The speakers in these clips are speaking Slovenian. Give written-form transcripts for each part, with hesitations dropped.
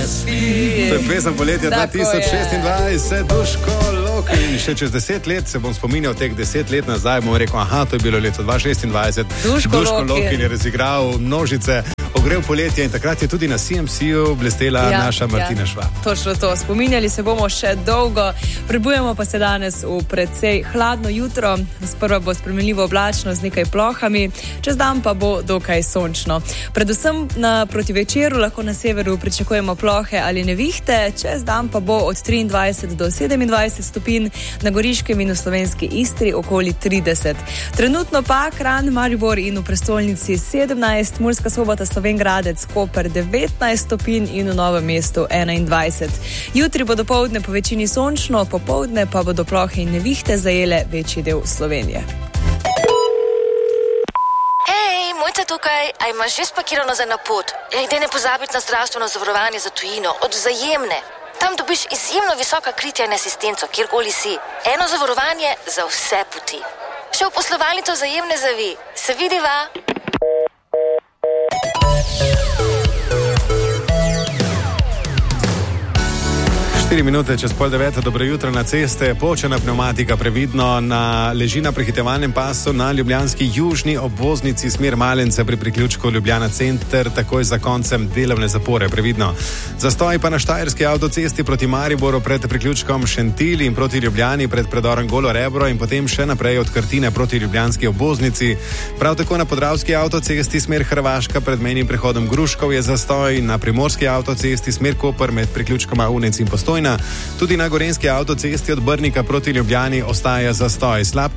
To je pesem poletja 2026, Duško Loki. In še čez 10 let se bom spominjal teh 10 let nazaj, bom rekel, aha, to je bilo leto 2026. Duško Loki je razigral množice, ogrel poletje in takrat je tudi na CMC-u blestela naša Martina Švab. Točno to, spominjali se bomo še dolgo, prebujemo pa se danes v precej hladno jutro. Sprva bo spremenljivo oblačno z nekaj plohami, čez dan pa bo dokaj sončno. Predvsem proti večeru lahko na severu pričakujemo plohe ali nevihte, čez dan pa bo od 23 do 27 stopinj, na Goriškem in v slovenski Istri okoli 30. Trenutno pa Kranj, Maribor in v prestolnici 17, Murska Sobota, Slovenj-Gradec, Koper 19 stopinj in v Novem mestu 21. Jutri bo dopoldne po večini sončno, popoldne pa bodo plohe in nevihte zajele večji del Slovenije. Hej, Mojca tukaj, a imaš že spakirano za na pot? Daj ne pozabiti na zdravstveno zavarovanje za tujino, od Vzajemne. Tam dobiš izjemno visoka kritja in asistenco, kjerkoli si. Eno zavarovanje za vse poti. Še v poslovalnico Vzajemne zavi. Se vidiva? 4 minute čez 8:30, dobro jutro na ceste, počena pneumatika previdno, leži na prehitevalnem pasu na ljubljanski južni obvoznici smer Malence pri priključku Ljubljana center, takoj za koncem delovne zapore, previdno. Zastoj pa na štajerski avtocesti proti Mariboru pred priključkom Šentilj in proti Ljubljani pred predorom Golo Rebro in potem še naprej od Krtine proti ljubljanski obvoznici. Prav tako na podravski avtocesti smer Hrvaška pred mejnim prehodom Gruškov je zastoj, na primorski avtocesti smer Koper med priključkoma Unec in Postojna. Tudi na gorenjski avtocesti od Brnika proti Ljubljani ostaja zastoj. Slab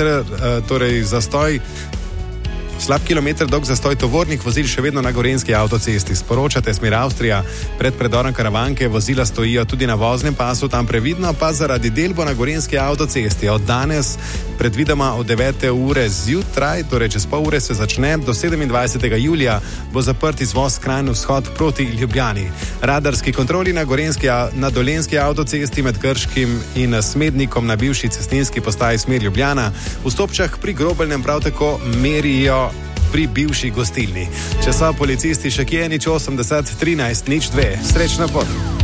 kilometer dolg zastoj tovornih vozil še vedno na gorenjski avtocesti. Sporočate smer Avstrija, pred predorom Karavanke vozila stojijo tudi na voznem pasu, tam previdno, pa zaradi del bo na gorenjski avtocesti. Od danes, predvidoma od 9. ure zjutraj, torej čez pol ure se začne, do 27. julija bo zaprt izvoz Kranj vzhod proti Ljubljani. Radarski kontroli na dolenjski avtocesti med Krškim in Smednikom na bivši cestninski postaji smer Ljubljana. V Stopčah pri Grobeljnem prav tako merijo pri bivši gostilni. Če so policisti še kje, 80 13 02. Srečna pot.